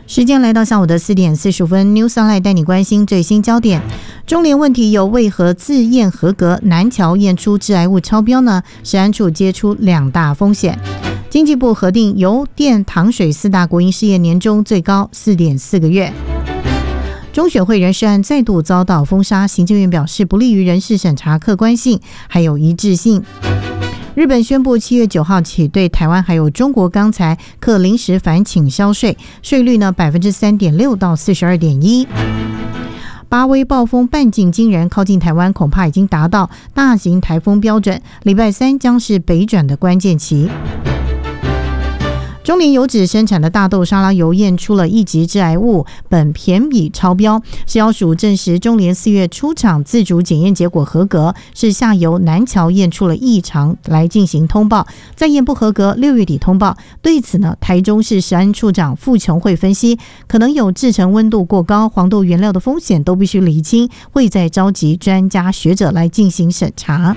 时间来到下午的4点45分 ，News Online 带你关心最新焦点。中联问题有为何自验合格，南桥验出致癌物超标呢？食安处揭出2大风险。经济部核定油电糖水4大国营事业年终最高 4.4 个月。中选会人事案再度遭到封杀，行政院表示不利于人事审查客观性还有一致性。日本宣布7月9号起对台湾还有中国钢材课临时反倾销税，税率呢 3.6% 到 42.1%。巴威暴风半径惊人，靠近台湾恐怕已经达到大型台风标准，礼拜3将是北转的关键期。中联油脂生产的大豆沙拉油验出了一级致癌物苯骈吡超标，食药署证实中联4月出厂自主检验结果合格，是下游南桥验出了异常来进行通报，再验不合格6月底通报。对此呢，台中市食安处长傅琼慧分析，可能有制程温度过高、黄豆原料的风险都必须厘清，会再召集专家学者来进行审查。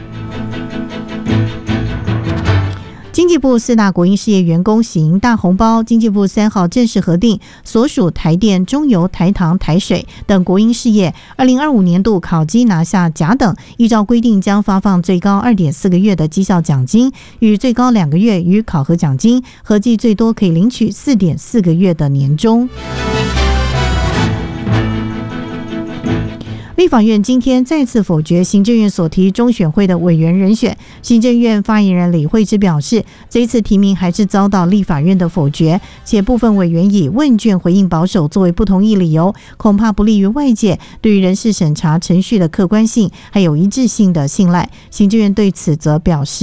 经济部4大国营事业员工喜迎大红包，经济部3号正式核定所属台电、中油、台糖、台水等国营事业2025年度考绩拿下甲等，依照规定将发放最高 2.4 个月的绩效奖金与最高2个月与考核奖金，合计最多可以领取 4.4 个月的年终。立法院今天再次否决行政院所提中选会的委员人选，行政院发言人李惠芝表示，这一次提名还是遭到立法院的否决，且部分委员以问卷回应保守作为不同意理由，恐怕不利于外界对于人事审查程序的客观性还有一致性的信赖。行政院对此则表示